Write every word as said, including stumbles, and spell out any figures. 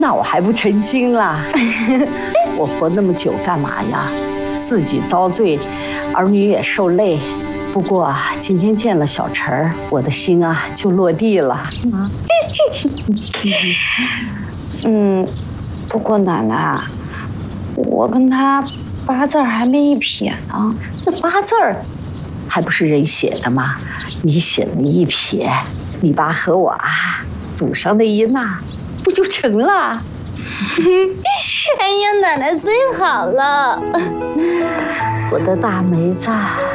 那我还不成精了？我活那么久干嘛呀？自己遭罪，儿女也受累。不过啊，今天见了小陈儿，我的心啊就落地了啊。 嗯，不过奶奶，我跟他八字还没一撇呢。 这八字儿还不是人写的吗？你写了一撇，你爸和我啊补上那一捺，不就成了？ 哎呀，奶奶最好了， 我的大梅子。